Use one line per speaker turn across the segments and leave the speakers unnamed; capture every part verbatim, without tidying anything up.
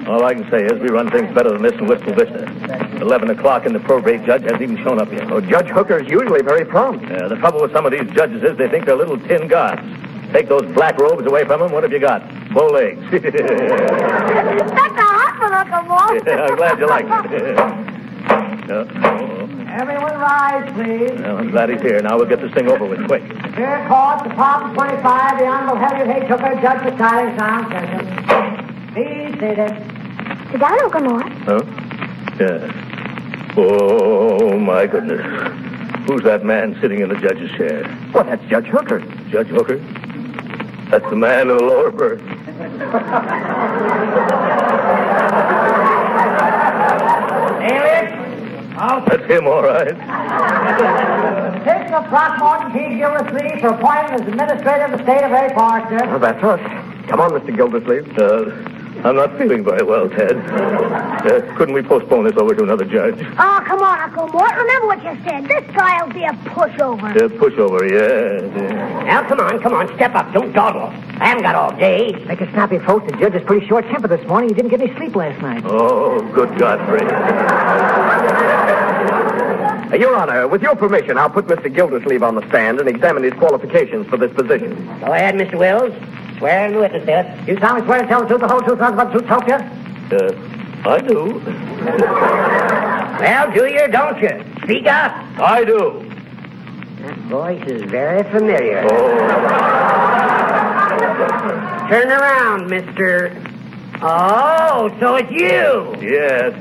All I can say is we run things better than this in Wistful Vista. Eleven o'clock and the probate judge hasn't even shown up yet.
Oh, Judge Hooker's usually very prompt.
Yeah, the trouble with some of these judges is they think they're little tin gods. Take those black robes away from them, what have you got? Bow legs.
That's a hot one, Uncle Mort.
Yeah, I'm glad you like it. uh,
Everyone rise, please.
well, I'm glad he's here. Now we'll get this thing over with quick.
Here, court, Department twenty-five, the Honorable Henry H. Hooker, Judge for Silence Sound Session. Please seated.
Sit down, Uncle Mort.
Huh? Yeah. Oh, my goodness. Who's that man sitting in the judge's chair?
Well, that's Judge Hooker.
Judge Hooker? That's the man in the lower berth.
Alias? Oh,
That's him, all right.
Petition of Throckmorton T. Gildersleeve for appointment as administrator of the state of A. Forester.
Well, that's us. Come on, Mister Gildersleeve.
Uh, I'm not feeling very well, Ted. Uh, couldn't we postpone this over to another judge?
Oh, come on, Uncle Mort. Remember what you said. This guy'll be a pushover.
Uh, pushover, yeah, yeah.
Now, come on, come on. Step up. Don't dawdle. I haven't got all day.
Make a snappy, folks. The judge is pretty short-tempered this morning. He didn't get any sleep last night.
Oh, good Godfrey.
Uh, Your Honor, with your permission, I'll put Mister Gildersleeve on the stand and examine his qualifications for this position.
Go ahead, Mister Wills. Swear in the witness there.
You solemnly swear to tell the truth, the whole truth, nothing but the truth, help you?
Uh, I do.
Well, do you or don't you? Speak up.
I do.
That voice is very familiar.
Oh.
Turn around, Mister Oh, so it's you.
Yes.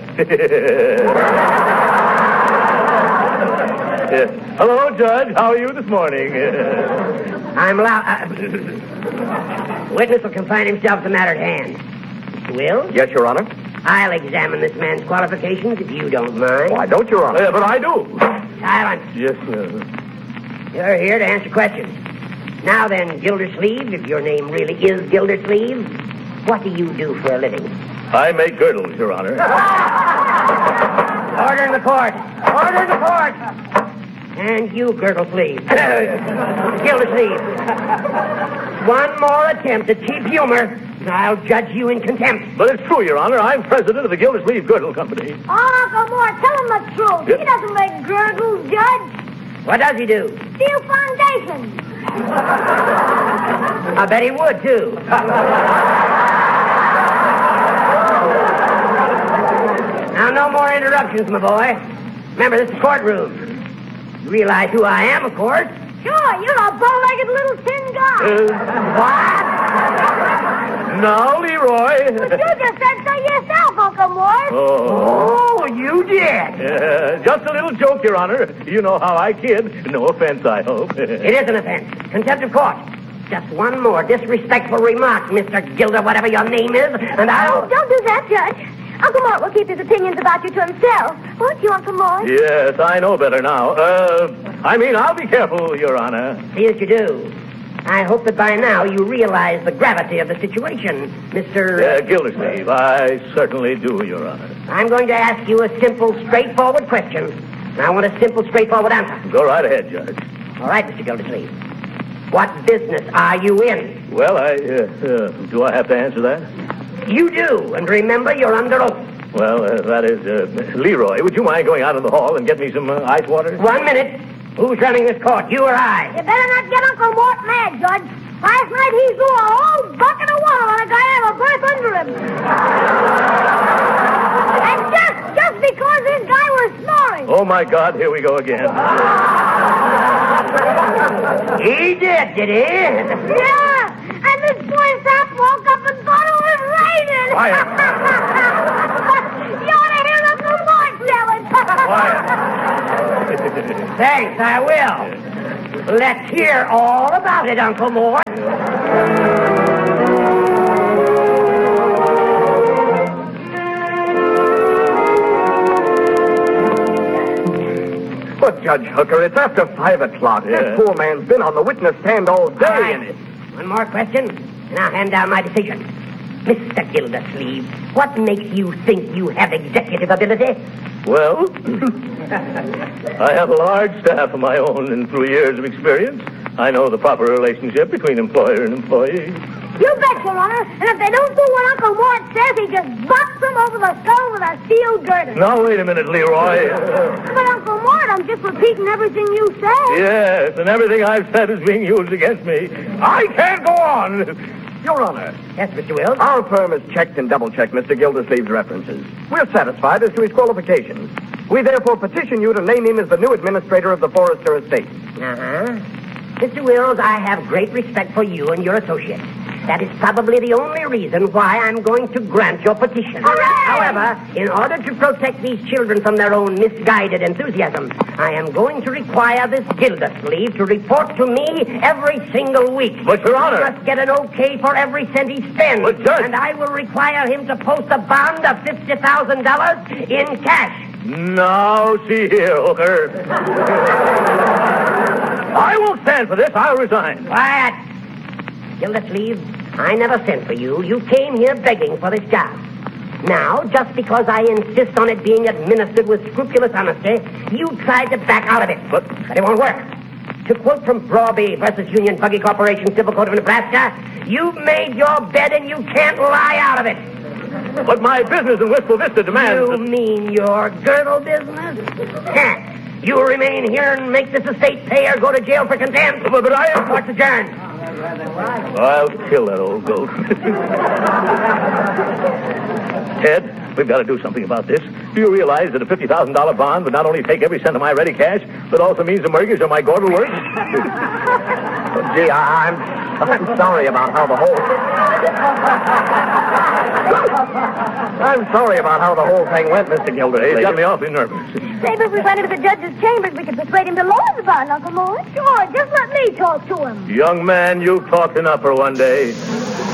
Yeah. Hello, Judge. How are you this morning?
I'm loud. Uh, witness will confine himself to the matter at hand. Mister Wills?
Yes, Your Honor.
I'll examine this man's qualifications if you don't mind.
Why don't, Your Honor?
Yeah, but I do.
Silence.
Yes, sir.
You're here to answer questions. Now then, Gildersleeve, if your name really is Gildersleeve, what do you do for a living?
I make girdles, Your Honor.
Order in the court. Order in the court. And you, Girdlesleeve. Gildersleeve. One more attempt at cheap humor, and I'll judge you in contempt.
But it's true, Your Honor. I'm president of the Gildersleeve Girdle Company.
Oh, Uncle Mort, tell him the truth.
Yeah.
He doesn't make girdles, Judge.
What does he do?
Steel foundations.
I bet he would, too. Now, no more interruptions, my boy. Remember, this is a courtroom. You realize who I am, of course.
Sure, you're a bow-legged little tin guy.
Uh,
What?
now, Leroy.
But you just said so yourself, Uncle Mort.
Oh.
Oh, you did.
Uh, just a little joke, Your Honor. You know how I kid. No offense, I hope.
It is an offense. Contempt of court. Just one more disrespectful remark, Mister Gilder, whatever your name is, and I'll...
Oh, don't do that, Judge. Uncle Mort will keep his opinions about you to himself. Won't you, Uncle Mort?
Yes, I know better now. Uh, I mean, I'll be careful, Your Honor.
See that you do. I hope that by now you realize the gravity of the situation, Mister
Uh, Gildersleeve, I certainly do, Your Honor.
I'm going to ask you a simple, straightforward question. And I want a simple, straightforward answer.
Go right ahead, Judge.
All right, Mister Gildersleeve. What business are you in?
Well, I, uh, uh, do I have to answer that?
You do, and remember, you're under oath.
Well, uh, that is, uh, Leroy, would you mind going out in the hall and get me some uh, ice water?
One minute. Who's running this court, you or I?
You better not get Uncle Mort mad, Judge. Last night he threw a whole bucket of water on a guy out of a berth under him. And just, just because this guy was snoring.
Oh, my God, here we go again.
He did, did he?
Yeah, and this boy Sap woke up and thought it was raining.
Quiet.
You ought to hear Uncle Mort tell it.
Thanks, I will. Let's hear all about it, Uncle Mort.
But, Judge Hooker, it's after five o'clock.
Yeah.
This poor man's been on the witness stand all day.
All right.
And it...
One more question, and I'll hand down my decision. Mister Gildersleeve, what makes you think you have executive ability?
Well, I have a large staff of my own and through years of experience, I know the proper relationship between employer and employee.
You bet, Your Honor. And if they don't do what Uncle Mort says, he just bops them over the skull with a steel girder.
Now, wait a minute, Leroy.
But, Uncle Mort, I'm just repeating everything you said.
Yes, and everything I've said is being used against me. I can't go on.
Your Honor,
Yes, Mister Wills?
our firm has checked and double-checked Mister Gildersleeve's references. We're satisfied as to his qualifications. We therefore petition you to name him as the new administrator of the Forrester estate.
Uh-huh. Mister Wills, I have great respect for you and your associates. That is probably the only reason why I'm going to grant your petition.
Hooray!
However, in order to protect these children from their own misguided enthusiasm, I am going to require this Gildersleeve to report to me every single week.
But, Your Honor...
He must get an okay for every cent he spends.
But, Judge...
And I will require him to post a bond of fifty thousand dollars in cash.
Now, see here, Hooker. I won't stand for this. I'll resign.
Quiet. Gildersleeve, I never sent for you. You came here begging for this job. Now, just because I insist on it being administered with scrupulous honesty, you tried to back out of it. But, but it won't work. To quote from Brawby versus Union Buggy Corporation, Civil Code of Nebraska, you've made your bed and you can't lie out of it.
But my business in Wistful Vista demands...
You mean your girdle business? Heh. You remain here and make this estate pay or go to jail for contempt.
But, but I...
Court's adjourned.
I'll kill that old goat. Ted, we've got to do something about this. Do you realize that a fifty thousand dollars bond would not only take every cent of my ready cash, but also means the mortgage on my Gordon works?
Oh, gee, I, I'm, I'm sorry about how the whole... I'm sorry about how the whole thing went, Mister Gildersleeve.
It got me awfully nervous.
Maybe if we went into the judge's chambers, we could persuade him to lower the bond, Uncle Mort. Sure, just let me talk to him.
Young man, you've talked enough for one day.